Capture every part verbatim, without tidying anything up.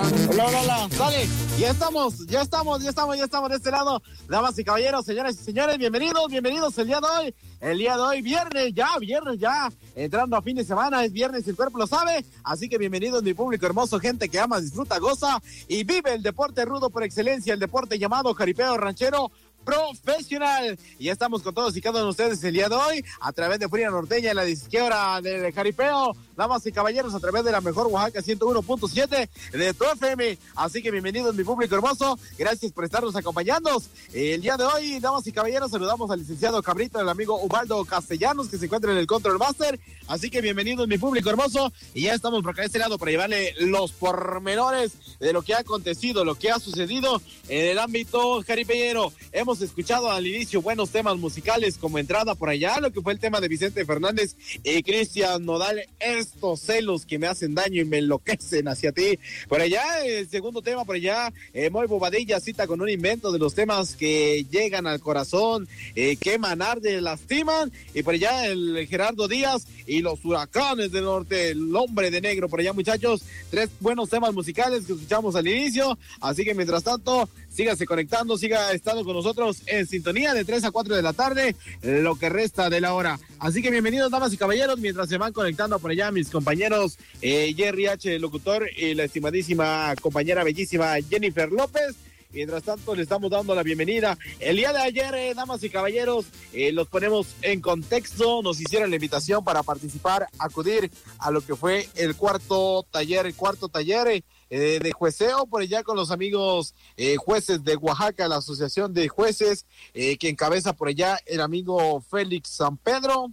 Hola, hola, hola, dale, ya estamos, ya estamos, ya estamos, ya estamos de este lado, damas y caballeros, señoras y señores, bienvenidos, bienvenidos el día de hoy, el día de hoy, viernes ya, viernes ya, entrando a fin de semana, es viernes y el cuerpo lo sabe, así que bienvenidos mi público hermoso, gente que ama, disfruta, goza y vive el deporte rudo por excelencia, el deporte llamado jaripeo ranchero profesional. Y ya estamos con todos y cada uno de ustedes el día de hoy a través de Furia Norteña, la izquierda del jaripeo, damas y caballeros, a través de la mejor Oaxaca ciento uno punto siete de tu F M. Así que bienvenidos mi público hermoso, gracias por estarnos acompañando. El día de hoy, damas y caballeros, saludamos al licenciado Cabrito, al amigo Ubaldo Castellanos, que se encuentra en el Control Master. Así que bienvenidos mi público hermoso, y ya estamos por acá de este lado para llevarle los pormenores de lo que ha acontecido, lo que ha sucedido en el ámbito jaripeñero. Hemos escuchado al inicio buenos temas musicales como entrada por allá, lo que fue el tema de Vicente Fernández y Cristian Nodal, estos celos que me hacen daño y me enloquecen hacia ti. Por allá, el segundo tema por allá, eh, Moy Bobadilla cita con un invento de los temas que llegan al corazón, eh, queman, arden, lastiman. Y por allá el Gerardo Díaz y los huracanes del norte, el hombre de negro. Por allá, muchachos, tres buenos temas musicales que escuchamos al inicio. Así que mientras tanto, sígase conectando, siga estando con nosotros en sintonía de tres a cuatro de la tarde, lo que resta de la hora. Así que bienvenidos, damas y caballeros, mientras se van conectando por allá mis compañeros eh, Jerry H, locutor, y la estimadísima compañera bellísima Jennifer López. Mientras tanto, le estamos dando la bienvenida. El día de ayer, eh, damas y caballeros, eh, los ponemos en contexto. Nos hicieron la invitación para participar, acudir a lo que fue el cuarto taller, el cuarto taller eh, de jueceo, por allá con los amigos eh, jueces de Oaxaca, la Asociación de Jueces, eh, que encabeza por allá el amigo Félix San Pedro.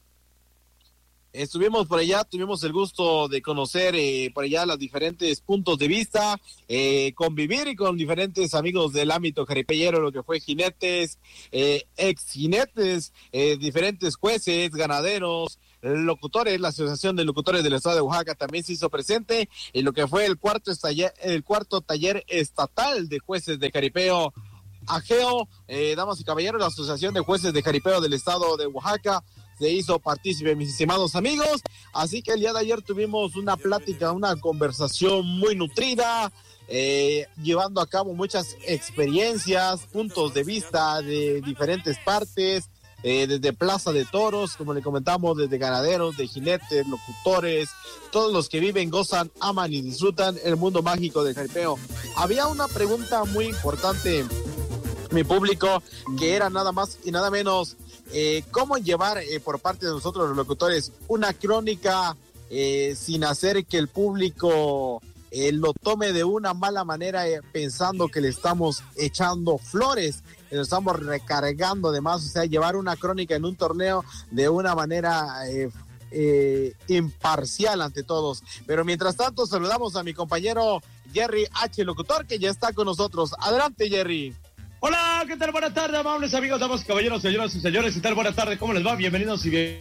Estuvimos por allá, tuvimos el gusto de conocer eh, por allá los diferentes puntos de vista, eh, convivir con diferentes amigos del ámbito jaripeñero, lo que fue jinetes, eh, ex jinetes, eh, diferentes jueces, ganaderos, locutores. La Asociación de Locutores del Estado de Oaxaca también se hizo presente en lo que fue el cuarto taller, el cuarto taller estatal de jueces de jaripeo Ageo. Eh, damas y caballeros, la Asociación de Jueces de Jaripeo del Estado de Oaxaca se hizo partícipe, mis estimados amigos. Así que el día de ayer tuvimos una plática, una conversación muy nutrida, eh, llevando a cabo muchas experiencias, puntos de vista de diferentes partes, eh, desde Plaza de Toros, como le comentamos, desde ganaderos, de jinetes, locutores, todos los que viven, gozan, aman y disfrutan el mundo mágico del jaripeo. Había una pregunta muy importante, mi público, que era nada más y nada menos, eh, cómo llevar eh, por parte de nosotros los locutores una crónica eh, sin hacer que el público eh, lo tome de una mala manera, eh, pensando que le estamos echando flores, lo estamos recargando de más. O sea, llevar una crónica en un torneo de una manera eh, eh, imparcial ante todos. Pero mientras tanto, saludamos a mi compañero Jerry H, locutor, que ya está con nosotros. Adelante, Jerry. Hola, ¿qué tal? Buenas tardes, amables amigos, damas y caballeros, señoras y señores, ¿qué tal? Buenas tardes, ¿cómo les va? Bienvenidos y bien.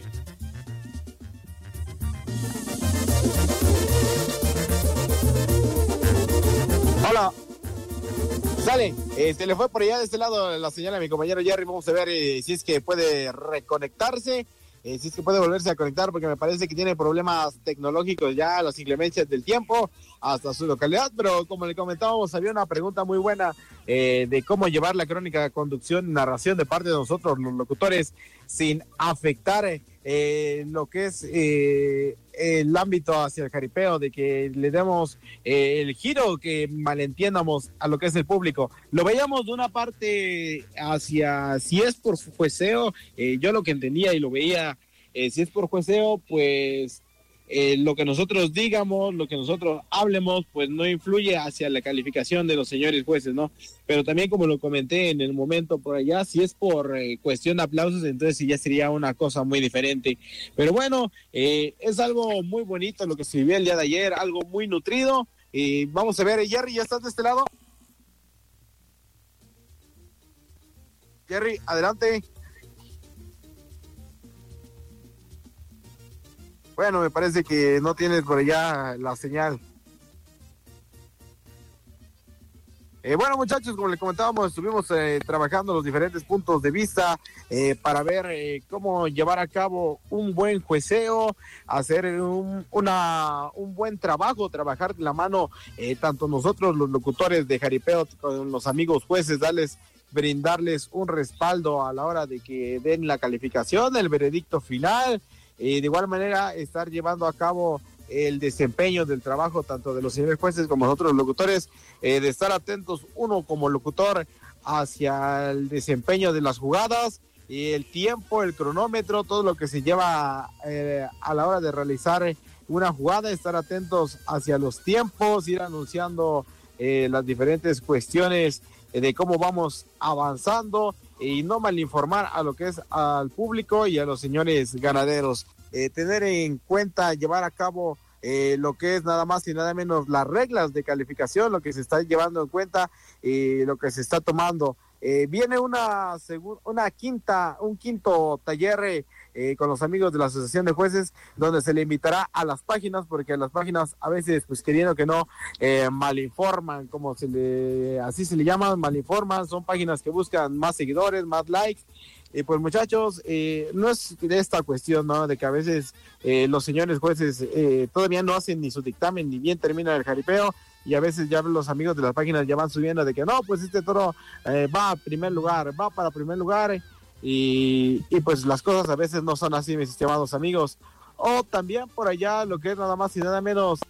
Hola. Sale, eh, se le fue por allá de este lado la señal a mi compañero Jerry. Vamos a ver eh, si es que puede reconectarse, eh, si es que puede volverse a conectar, porque me parece que tiene problemas tecnológicos ya, las inclemencias del tiempo hasta su localidad. Pero como le comentábamos, había una pregunta muy buena eh, de cómo llevar la crónica, conducción, narración de parte de nosotros los locutores sin afectar eh, lo que es eh, el ámbito hacia el jaripeo, de que le demos eh, el giro que malentiendamos a lo que es el público. Lo veíamos de una parte hacia, si es por jueceo, eh, yo lo que entendía y lo veía, eh, si es por jueceo, pues Eh, lo que nosotros digamos, lo que nosotros hablemos, pues no influye hacia la calificación de los señores jueces, ¿no? Pero también, como lo comenté en el momento por allá, si es por eh, cuestión de aplausos, entonces sí ya sería una cosa muy diferente. Pero bueno, eh, es algo muy bonito lo que se vivió el día de ayer, algo muy nutrido. Y vamos a ver, Jerry, ¿ya estás de este lado? Jerry, adelante. Bueno, me parece que no tienes por allá la señal. Eh, bueno, muchachos, como les comentábamos, estuvimos eh, trabajando los diferentes puntos de vista eh, para ver eh, cómo llevar a cabo un buen jueceo, hacer un, una, un buen trabajo, trabajar de la mano, eh, tanto nosotros los locutores de jaripeo con los amigos jueces, darles, brindarles un respaldo a la hora de que den la calificación, el veredicto final, y eh, de igual manera estar llevando a cabo el desempeño del trabajo tanto de los señores jueces como nosotros los locutores, eh, de estar atentos uno como locutor hacia el desempeño de las jugadas y el tiempo, el cronómetro, todo lo que se lleva eh, a la hora de realizar una jugada, estar atentos hacia los tiempos, ir anunciando eh, las diferentes cuestiones eh, de cómo vamos avanzando y no malinformar a lo que es al público y a los señores ganaderos. Eh, tener en cuenta, llevar a cabo eh, lo que es nada más y nada menos las reglas de calificación, lo que se está llevando en cuenta y lo que se está tomando. Eh, viene una, una quinta, un quinto taller eh, con los amigos de la Asociación de Jueces, donde se le invitará a las páginas, porque las páginas a veces, pues queriendo que no, eh, malinforman, como se le, así se le llaman, malinforman, son páginas que buscan más seguidores, más likes. Y eh, pues muchachos, eh, no es de esta cuestión, ¿no? De que a veces eh, los señores jueces eh, todavía no hacen ni su dictamen, ni bien termina el jaripeo, y a veces ya los amigos de las páginas ya van subiendo de que no, pues este toro eh, va a primer lugar, va para primer lugar, y, y pues las cosas a veces no son así, mis estimados amigos. O también por allá lo que es nada más y nada menos,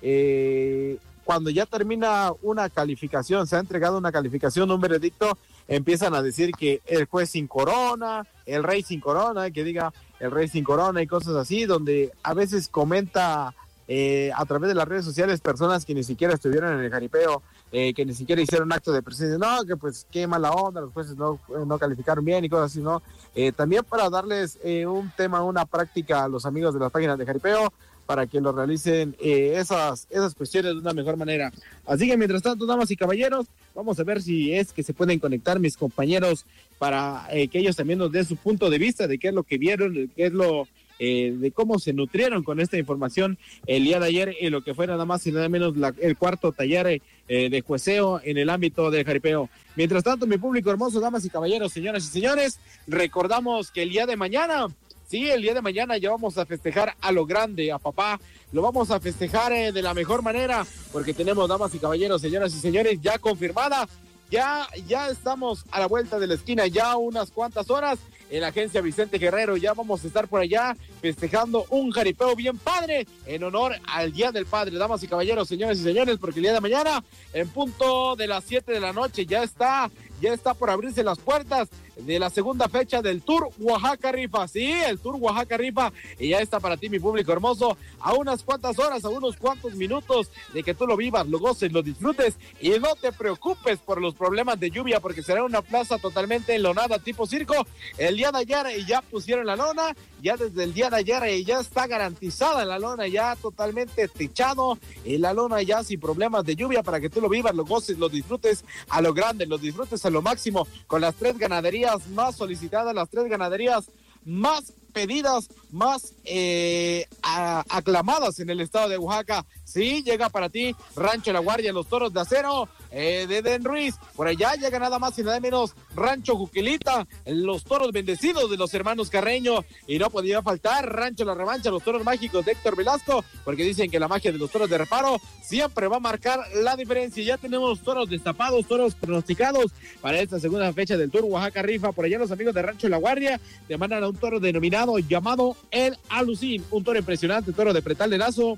eh, cuando ya termina una calificación, se ha entregado una calificación, un veredicto, empiezan a decir que el juez sin corona, el rey sin corona, que diga el rey sin corona y cosas así, donde a veces comenta eh, a través de las redes sociales personas que ni siquiera estuvieron en el jaripeo, eh, que ni siquiera hicieron acto de presencia, no, que pues qué mala onda, los jueces no, no calificaron bien y cosas así, ¿no? Eh, también para darles eh, un tema, una práctica a los amigos de las páginas de jaripeo, para que lo realicen eh, esas, esas cuestiones de una mejor manera. Así que mientras tanto, damas y caballeros, vamos a ver si es que se pueden conectar mis compañeros para eh, que ellos también nos den su punto de vista de qué es lo que vieron, de qué es lo, eh, de cómo se nutrieron con esta información el día de ayer y lo que fue nada más y nada menos la, el cuarto taller eh, de jueceo en el ámbito del jaripeo. Mientras tanto, mi público hermoso, damas y caballeros, señoras y señores, recordamos que el día de mañana, sí, el día de mañana ya vamos a festejar a lo grande, a papá. Lo vamos a festejar eh, de la mejor manera, porque tenemos, damas y caballeros, señoras y señores, ya confirmada. Ya, ya estamos a la vuelta de la esquina, ya unas cuantas horas en la agencia Vicente Guerrero. Ya vamos a estar por allá festejando un jaripeo bien padre en honor al Día del Padre. Damas y caballeros, señores y señores, porque el día de mañana, en punto de las siete de la noche, ya está, ya está por abrirse las puertas de la segunda fecha del Tour Oaxaca Rifa. Sí, el Tour Oaxaca Rifa, y ya está para ti, mi público hermoso, a unas cuantas horas, a unos cuantos minutos de que tú lo vivas, lo goces, lo disfrutes y no te preocupes por los problemas de lluvia, porque será una plaza totalmente enlonada tipo circo. El día de ayer ya pusieron la lona, ya desde el día de ayer ya está garantizada la lona, ya totalmente techado, y la lona ya sin problemas de lluvia para que tú lo vivas, lo goces, lo disfrutes a lo grande, lo disfrutes a lo máximo, con las tres ganaderías más solicitadas, las tres ganaderías más pedidas, más eh, a, aclamadas en el estado de Oaxaca. Sí, llega para ti Rancho La Guardia, los Toros de Acero eh, de Den Ruiz. Por allá llega nada más y nada menos Rancho Juquilita, los Toros Bendecidos de los hermanos Carreño. Y no podía faltar Rancho La Revancha, los Toros Mágicos de Héctor Velasco, porque dicen que la magia de los toros de reparo siempre va a marcar la diferencia. Ya tenemos toros destapados, toros pronosticados para esta segunda fecha del Tour Oaxaca Rifa. Por allá los amigos de Rancho La Guardia demandan a un toro denominado llamado El Alucín, un toro impresionante, toro de pretal de lazo,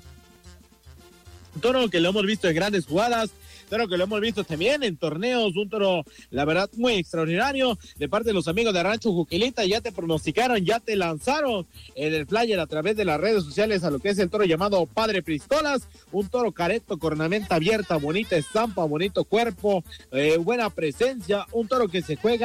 un toro que lo hemos visto en grandes jugadas, toro que lo hemos visto también en torneos, un toro, la verdad, muy extraordinario, de parte de los amigos de Rancho Juquilita. Ya te pronosticaron, ya te lanzaron en el flyer a través de las redes sociales a lo que es el toro llamado Padre Pistolas, un toro careto, cornamenta abierta, bonita estampa, bonito cuerpo, eh, buena presencia, un toro que se juega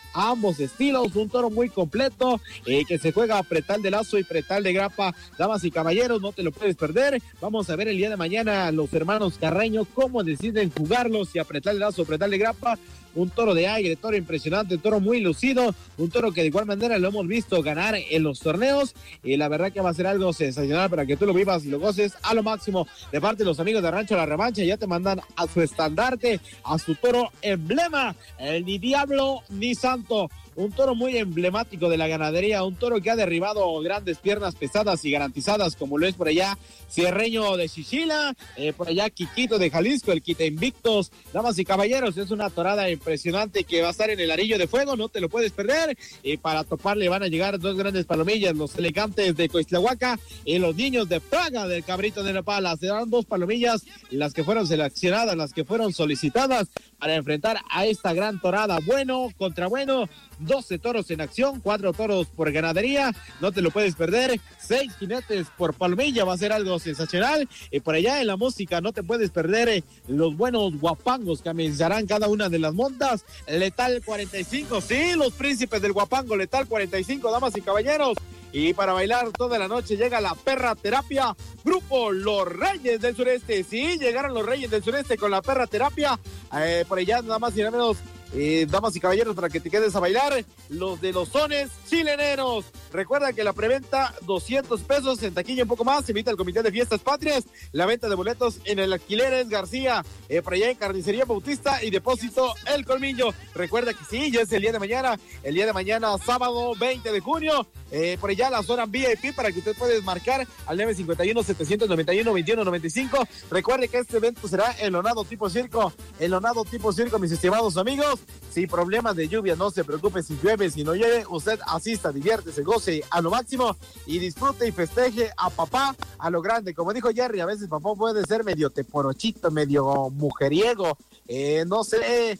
ambos estilos, un toro muy completo, eh, que se juega a pretal de lazo y pretal de grapa. Damas y caballeros, no te lo puedes perder. Vamos a ver el día de mañana los hermanos Carreño cómo deciden jugarlos, si a pretal de lazo o pretal de grapa. Un toro de aire, toro impresionante, toro muy lucido, un toro que de igual manera lo hemos visto ganar en los torneos, y la verdad que va a ser algo sensacional para que tú lo vivas y lo goces a lo máximo. De parte de los amigos de Rancho La Revancha, ya te mandan a su estandarte, a su toro emblema, el ni diablo ni santo. Un toro muy emblemático de la ganadería, un toro que ha derribado grandes piernas pesadas y garantizadas, como lo es por allá Cierreño de Chichila, eh, por allá Quiquito de Jalisco, el Quita Invictos. Damas y caballeros, es una torada impresionante que va a estar en el Arillo de Fuego, no te lo puedes perder. Y para toparle van a llegar dos grandes palomillas, los elegantes de Coixtlahuaca y los niños de Praga del Cabrito de Nopala. Serán dos palomillas las que fueron seleccionadas, las que fueron solicitadas para enfrentar a esta gran torada. Bueno contra bueno, doce toros en acción, cuatro toros por ganadería, no te lo puedes perder, seis jinetes por palomilla, va a ser algo sensacional. Y por allá en la música no te puedes perder eh, los buenos guapangos que amenizarán cada una de las montas. Letal cuarenta y cinco, sí, los príncipes del guapango, Letal cuarenta y cinco, damas y caballeros. Y para bailar toda la noche llega la perra terapia, grupo Los Reyes del Sureste. Sí, llegaron los Reyes del Sureste con la perra terapia, eh, por allá nada más y nada menos. Eh, damas y caballeros, para que te quedes a bailar, los de los sones chileneros. Recuerda que la preventa doscientos pesos, en taquilla un poco más, se invita al Comité de Fiestas Patrias, la venta de boletos en el Alquileres García, eh, por allá en Carnicería Bautista y Depósito El Colmillo. Recuerda que sí, ya es el día de mañana, el día de mañana sábado veinte de junio, eh, por allá la zona V I P para que usted pueda marcar al nueve cinco uno, siete nueve uno, dos uno nueve cinco. Recuerde que este evento será el Lonado Tipo Circo, el Lonado Tipo Circo, mis estimados amigos. Sin problemas de lluvia, no se preocupe si llueve, si no llueve, usted asista, diviértese, goce a lo máximo y disfrute y festeje a papá a lo grande. Como dijo Jerry, a veces papá puede ser medio teporochito, medio mujeriego, eh, no sé,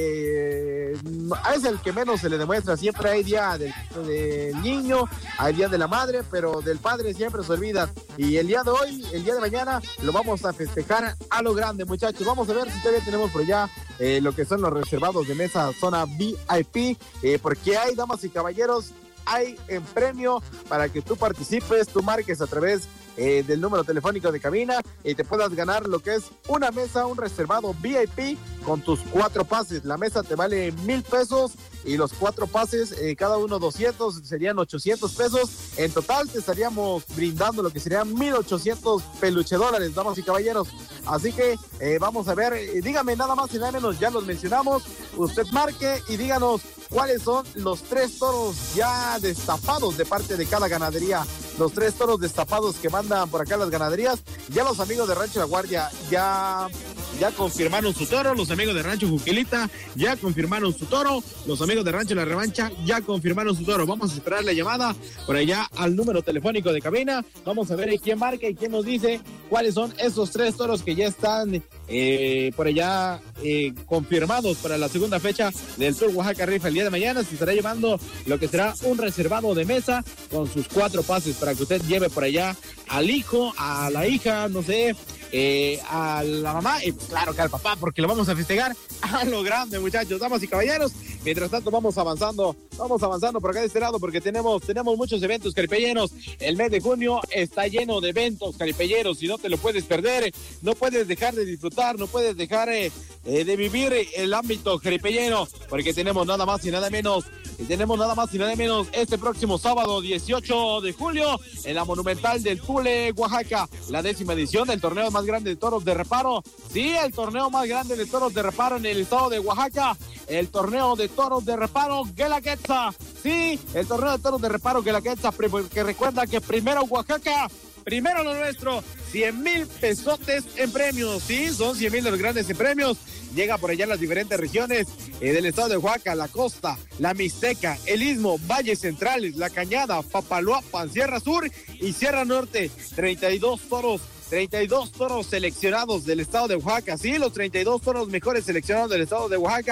eh, es el que menos se le demuestra. Siempre hay día del, del niño, hay día de la madre, pero del padre siempre se olvida. Y el día de hoy, el día de mañana, lo vamos a festejar a lo grande, muchachos. Vamos a ver si todavía tenemos por allá eh, lo que son los reservados de mesa, zona V I P, eh, porque hay, damas y caballeros, hay en premio para que tú participes, tú marques a través eh, del número telefónico de cabina y te puedas ganar lo que es una mesa, un reservado V I P con tus cuatro pases. La mesa te vale mil pesos y los cuatro pases, eh, cada uno doscientos, serían ochocientos pesos. En total te estaríamos brindando lo que serían mil ochocientos peluche dólares, damas y caballeros. Así que eh, vamos a ver, eh, dígame nada más y nada menos, ya los mencionamos, usted marque y díganos cuáles son los tres toros ya destapados de parte de cada ganadería, los tres toros destapados que mandan por acá las ganaderías. Ya los amigos de Rancho La Guardia ya... ya confirmaron su toro, los amigos de Rancho Juquilita ya confirmaron su toro, los amigos de Rancho La Revancha ya confirmaron su toro. Vamos a esperar la llamada por allá al número telefónico de cabina. Vamos a ver quién marca y quién nos dice cuáles son esos tres toros que ya están eh, por allá eh, confirmados para la segunda fecha del Tour Oaxaca Rifa el día de mañana. Se estará llevando lo que será un reservado de mesa con sus cuatro pases para que usted lleve por allá al hijo, a la hija, no sé, Eh, a la mamá y claro que al papá, porque lo vamos a festejar a lo grande, muchachos, damas y caballeros. Mientras tanto vamos avanzando, vamos avanzando por acá de este lado, porque tenemos, tenemos muchos eventos caripelleros. El mes de junio está lleno de eventos caripelleros y no te lo puedes perder, no puedes dejar de disfrutar, no puedes dejar eh, eh, de vivir el ámbito caripellero, porque tenemos nada más y nada menos, y tenemos nada más y nada menos este próximo sábado dieciocho de julio en la Monumental del Tule, Oaxaca, la décima edición del torneo más grande de toros de reparo. Sí, el torneo más grande de toros de reparo en el estado de Oaxaca, el torneo de toros de reparo Guelaguetza. Sí, el torneo de toros de reparo Guelaguetza, que recuerda que primero Oaxaca, primero lo nuestro, cien mil pesotes en premios. Sí, son cien mil los grandes en premios. Llega por allá en las diferentes regiones eh, del estado de Oaxaca, la costa, la Mixteca, el Istmo, Valles Centrales, la Cañada, Papaloapan, Sierra Sur y Sierra Norte. treinta y dos toros, treinta y dos toros seleccionados del estado de Oaxaca. Sí, los treinta y dos toros mejores seleccionados del estado de Oaxaca.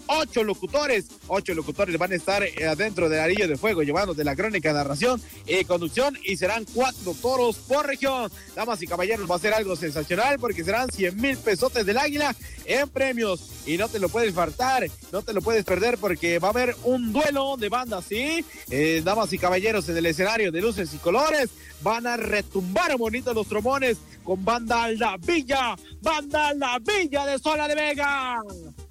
ocho locutores, ocho locutores van a estar eh, adentro del Anillo de Fuego, llevando de la crónica, narración y conducción, y serán cuatro toros por región. Damas y caballeros, va a ser algo sensacional porque serán cien mil pesotes del Águila en premios, y no te lo puedes faltar, no te lo puedes perder porque va a haber un duelo de bandas, ¿sí? Eh, damas y caballeros, en el escenario de luces y colores van a retumbar bonitos los trombones con Banda La Villa, Banda La Villa de Sola de Vega.